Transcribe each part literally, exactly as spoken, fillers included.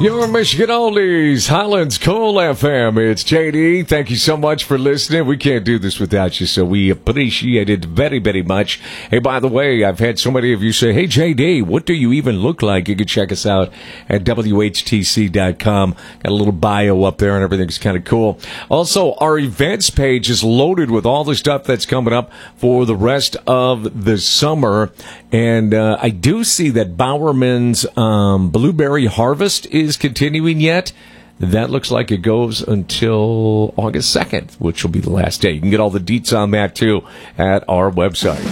Your Michigan Oldies, Highlands Cool F M. It's J D. Thank you so much for listening. We can't do this without you, so we appreciate it very, very much. Hey, by the way, I've had so many of you say, hey, J D, what do you even look like? You can check us out at W H T C dot com. Got a little bio up there, and everything's kind of cool. Also, our events page is loaded with all the stuff that's coming up for the rest of the summer. And uh, I do see that Bowerman's um, Blueberry Harvest is continuing yet. That looks like it goes until August second, which will be the last day. You can get all the deets on that, too, at our website.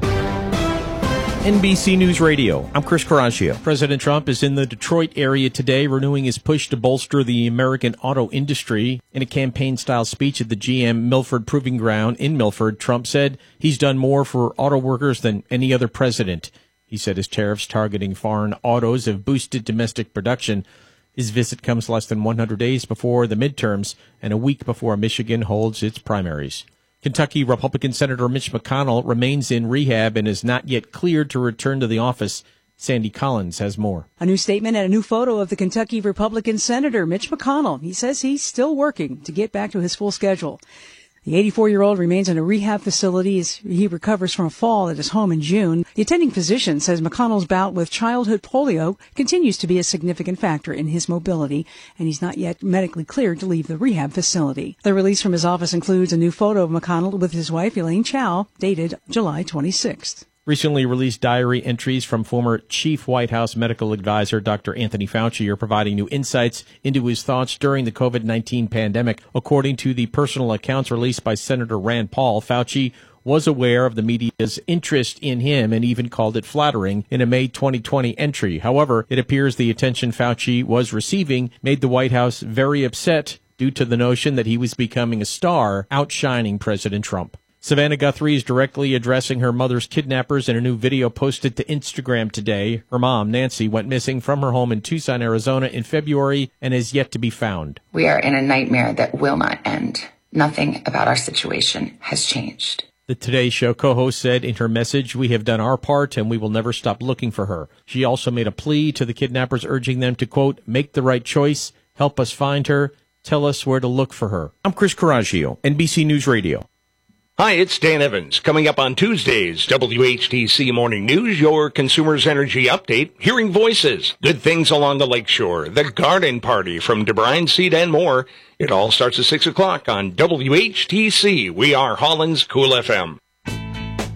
N B C News Radio, I'm Chris Coraggio. President Trump is in the Detroit area today, renewing his push to bolster the American auto industry. In a campaign-style speech at the G M Milford Proving Ground in Milford, Trump said he's done more for auto workers than any other president. He said his tariffs targeting foreign autos have boosted domestic production. His visit comes less than one hundred days before the midterms and a week before Michigan holds its primaries. Kentucky Republican Senator Mitch McConnell remains in rehab and is not yet cleared to return to the office. Sandy Collins has more. A new statement and a new photo of the Kentucky Republican Senator Mitch McConnell. He says he's still working to get back to his full schedule. The eighty-four-year-old remains in a rehab facility as he recovers from a fall at his home in June. The attending physician says McConnell's bout with childhood polio continues to be a significant factor in his mobility, and he's not yet medically cleared to leave the rehab facility. The release from his office includes a new photo of McConnell with his wife, Elaine Chao, dated July twenty-sixth. Recently released diary entries from former chief White House medical advisor Doctor Anthony Fauci are providing new insights into his thoughts during the COVID nineteen pandemic. According to the personal accounts released by Senator Rand Paul, Fauci was aware of the media's interest in him and even called it flattering in a May twenty twenty entry. However, it appears the attention Fauci was receiving made the White House very upset due to the notion that he was becoming a star, outshining President Trump. Savannah Guthrie is directly addressing her mother's kidnappers in a new video posted to Instagram today. Her mom, Nancy, went missing from her home in Tucson, Arizona in February and is yet to be found. We are in a nightmare that will not end. Nothing about our situation has changed. The Today Show co-host said in her message, "We have done our part and we will never stop looking for her." She also made a plea to the kidnappers, urging them to, quote, make the right choice, help us find her, tell us where to look for her. I'm Chris Coraggio, N B C News Radio. Hi, it's Dan Evans. Coming up on Tuesday's W H T C Morning News, your Consumers Energy Update, hearing voices, good things along the lakeshore, the garden party from DeBrine Seed and more. It all starts at six o'clock on W H T C. We are Holland's Cool F M.